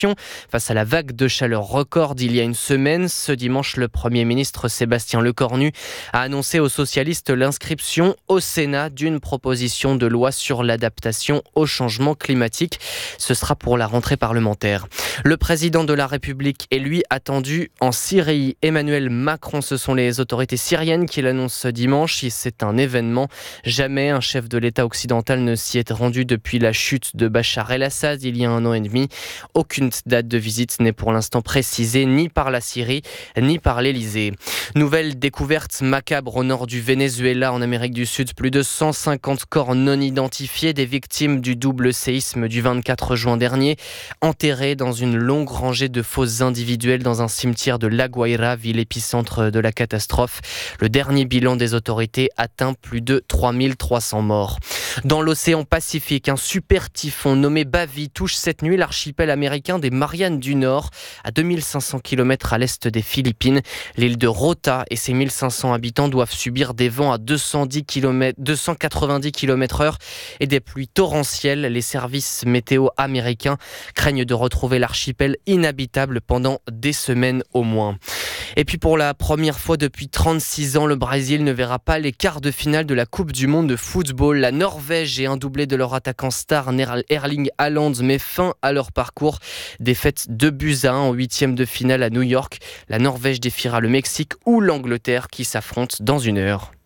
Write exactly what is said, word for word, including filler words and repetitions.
face à la vague de chaleur record d'il y a une semaine. Ce dimanche, le Premier ministre Sébastien Lecornu a annoncé aux socialistes l'inscription au Sénat d'une proposition de loi sur l'adaptation au changement climatique. Ce sera pour la rentrée parlementaire. Le président de la République est lui attendu en Syrie. Emmanuel Macron, ce sont les autorités syriennes qui l'annoncent ce dimanche. C'est un événement. Jamais un chef de l'État occidental ne s'y est rendu depuis la chute de Bachar el-Assad il y a un an et demi. Aucune date de visite n'est pour l'instant précisée ni par la Syrie ni par l'Elysée. Nouvelle découverte macabre au nord du Venezuela en Amérique du Sud. Plus de cent cinquante corps non identifiés des victimes du double séisme du vingt-quatre juin dernier, enterrés dans une longue rangée de fosses individuelles dans un cimetière de La Guaira, ville épicentre de la catastrophe. Le dernier bilan des autorités atteint plus de trois mille trois cents morts. Dans l'océan Pacifique, un super typhon nommé Bavi touche cette nuit l'archipel américain des Mariannes du Nord, à deux mille cinq cents kilomètres à l'est des Philippines. L'île de Rota et ses mille cinq cents habitants doivent subir des vents à deux cent dix kilomètres, deux cent quatre-vingt-dix kilomètres heure et des pluies torrentielles. Les services météo américains craignent de retrouver l'archipel inhabitable pendant des semaines au moins. Et puis pour la première fois depuis trente-six ans, le Brésil ne verra pas les quarts de finale de la Coupe du Monde de football. La Norvège et un doublé de leur attaquant star Erling Haaland met fin à leur parcours. Défaite deux buts à un en huitième de finale à New York. La Norvège défiera le Mexique ou l'Angleterre qui s'affrontent dans une heure.